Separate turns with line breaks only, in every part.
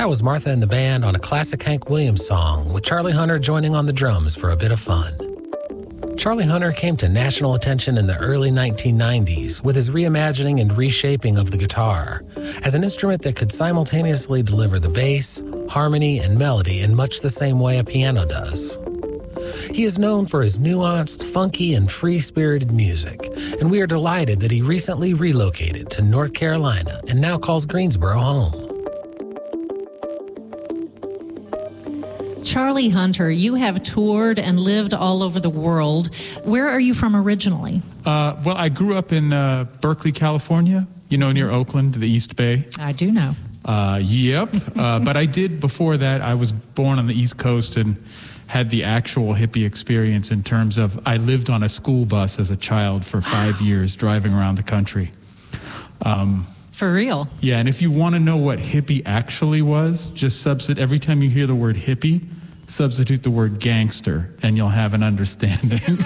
That was Martha and the Band on a classic Hank Williams song, with Charlie Hunter joining on the drums for a bit of fun. Charlie Hunter came to national attention in the early 1990s with his reimagining and reshaping of the guitar as an instrument that could simultaneously deliver the bass, harmony, and melody in much the same way a piano does. He is known for his nuanced, funky, and free-spirited music, and we are delighted that he recently relocated to North Carolina and now calls Greensboro home.
Charlie Hunter, you have toured and lived all over the world. Where are you from originally?
Well, I grew up in Berkeley, California, near Oakland, the East Bay.
I do know.
Yep. But I did, before that, I was born on the East Coast and had the actual hippie experience in terms of I lived on a school bus as a child for 5 years driving around the country.
For real?
Yeah, and if you want to know what hippie actually was, just every time you hear the word hippie, substitute the word gangster, and you'll have an understanding.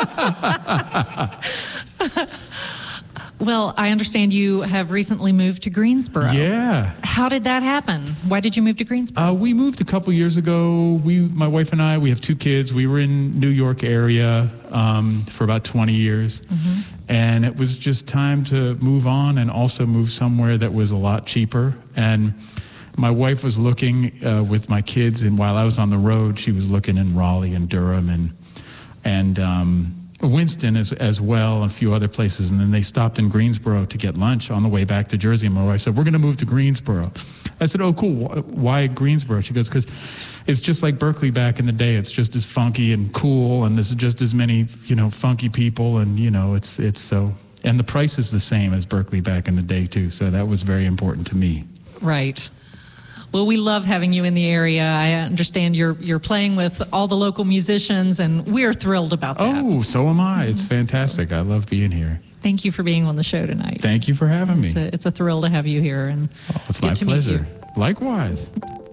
Well, I understand you have recently moved to Greensboro.
Yeah.
How did that happen? Why did you move to Greensboro?
We moved a couple years ago. My wife and I, we have 2 kids. We were in New York area for about 20 years. Mm-hmm. And it was just time to move on and also move somewhere that was a lot cheaper. And my wife was looking with my kids, and while I was on the road, she was looking in Raleigh and Durham and Winston as well, and a few other places. And then they stopped in Greensboro to get lunch on the way back to Jersey. And my wife said, "We're going to move to Greensboro." I said, "Oh, cool. Why Greensboro?" She goes, "Because it's just like Berkeley back in the day. It's just as funky and cool, and there's just as many, funky people, and, it's so... And the price is the same as Berkeley back in the day, too. So that was very important to me."
Right. Well, we love having you in the area. I understand you're playing with all the local musicians, and we're thrilled about that.
Oh, so am I. It's fantastic. I love being here.
Thank you for being on the show tonight.
Thank you for having me.
It's a thrill to have you here, and
it's my pleasure. Likewise.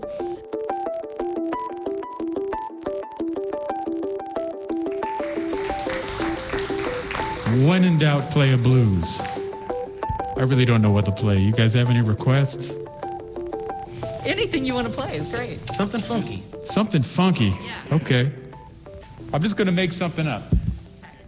When in doubt, play a blues. I really don't know what to play. You guys have any requests?
Anything you want to play is great.
Something funky.
Something funky?
Yeah.
Okay. I'm just going to make something up.